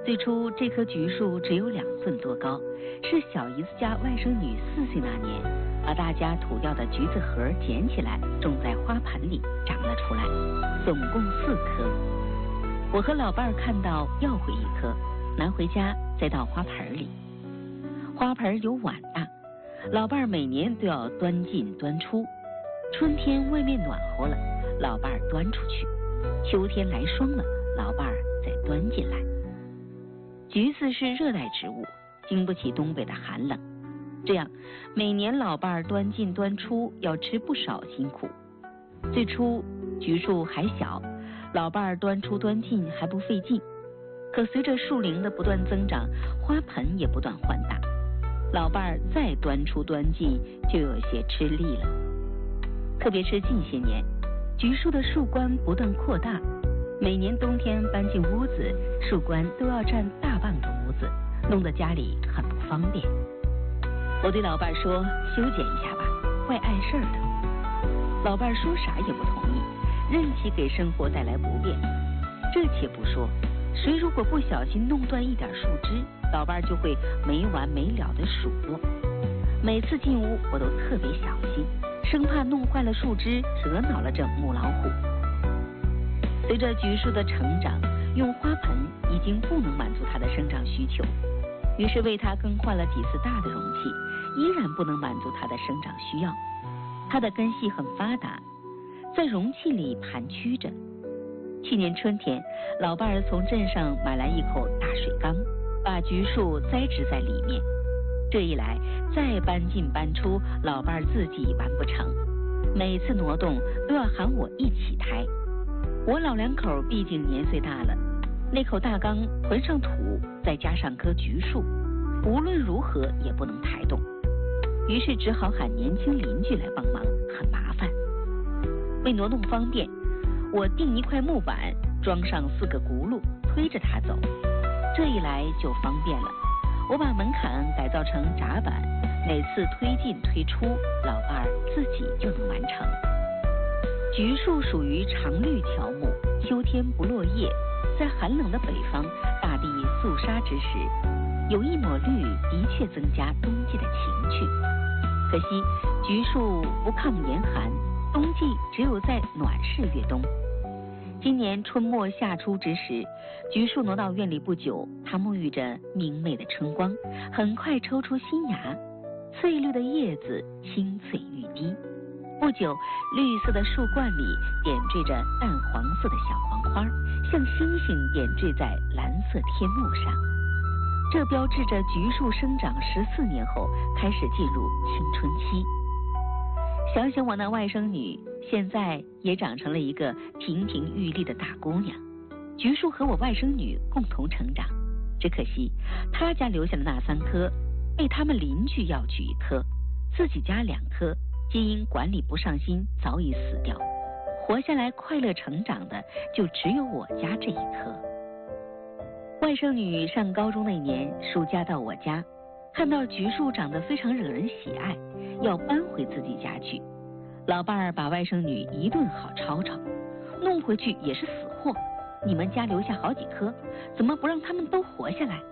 最初这棵橘树只有2寸多高，是小姨子家外甥女4岁那年，把大家吐掉的橘子核捡起来，种在花盆里长了出来，总共4棵。我和老伴儿看到要回1棵，拿回家再倒花盆里。花盆有碗大，老伴儿每年都要端进端出。春天外面暖和了，老伴儿端出去；秋天来霜了，老伴儿再端进来。橘子是热带植物，经不起东北的寒冷，这样每年老伴儿端进端出，要吃不少辛苦。最初橘树还小，老伴儿端出端进还不费劲，可随着树龄的不断增长，花盆也不断换大，老伴儿再端出端进就有些吃力了。特别是近些年，橘树的树冠不断扩大，每年冬天搬进屋子，树冠都要占大半个屋子，弄得家里很不方便。我对老伴说，修剪一下吧，怪碍事儿的。老伴说啥也不同意，任其给生活带来不便。这且不说，谁如果不小心弄断一点树枝，老伴就会没完没了的数落。每次进屋我都特别小心，生怕弄坏了树枝，惹恼了这母老虎。随着橘树的成长，用花盆已经不能满足它的生长需求，于是为它更换了几次大的容器，依然不能满足它的生长需要。它的根系很发达，在容器里盘曲着。去年春天，老伴儿从镇上买来一口大水缸，把橘树栽植在里面。这一来，再搬进搬出，老伴儿自己完不成，每次挪动都要喊我一起抬。我老两口毕竟年岁大了，那口大缸混上土，再加上棵橘树，无论如何也不能抬动，于是只好喊年轻邻居来帮忙，很麻烦。为挪动方便，我钉一块木板，装上4个轱辘，推着它走。这一来就方便了，我把门槛改造成闸板，每次推进推出，老伴儿自己就能完成。橘树属于常绿乔木，秋天不落叶，在寒冷的北方，大地肃杀之时，有一抹绿的确增加冬季的情趣。可惜橘树不抗严寒，冬季只有在暖室越冬。今年春末夏初之时，橘树挪到院里不久，它沐浴着明媚的春光，很快抽出新芽，翠绿的叶子青翠欲滴。不久，绿色的树冠里点缀着淡黄色的小黄花，像星星点缀在蓝色天幕上。这标志着橘树生长14年后开始进入青春期。想想我那外甥女，现在也长成了一个亭亭玉立的大姑娘。橘树和我外甥女共同成长，只可惜她家留下的那3棵，被他们邻居要去1棵，自己家2棵，皆因管理不上心早已死掉，活下来快乐成长的就只有我家这1棵。外甥女上高中那年，暑假到我家，看到橘树长得非常惹人喜爱，要搬回自己家去。老伴儿把外甥女一顿好吵吵，弄回去也是死货，你们家留下好几棵，怎么不让他们都活下来？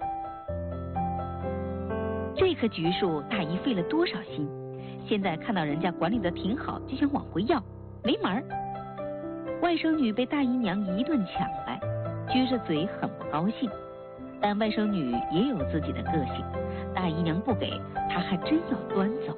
这棵橘树大姨费了多少心，现在看到人家管理的挺好，就想往回要，没门儿。外甥女被大姨娘一顿抢来，撅着嘴很不高兴，但外甥女也有自己的个性，大姨娘不给，她还真要端走。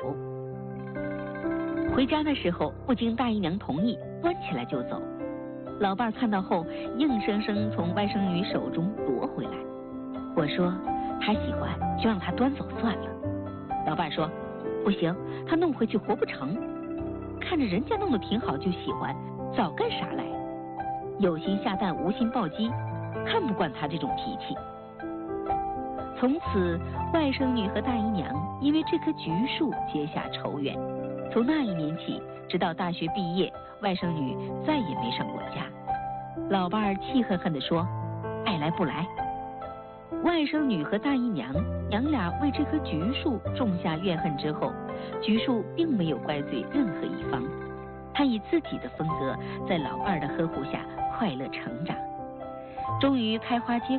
回家的时候，不经大姨娘同意，端起来就走。老伴儿看到后，硬生生从外甥女手中夺回来。我说她喜欢就让她端走算了。老伴儿说不行，她弄回去活不成，看着人家弄得挺好就喜欢，早干啥来？有心下蛋无心暴击，看不惯她这种脾气。从此外甥女和大姨娘因为这棵橘树结下仇怨，从那一年起，直到大学毕业，外甥女再也没上过家。老伴儿气恨恨地说爱来不来。外甥女和大姨娘俩为这棵橘树种下怨恨之后，橘树并没有怪罪任何一方，它以自己的风格在老伴儿的呵护下快乐成长，终于开花结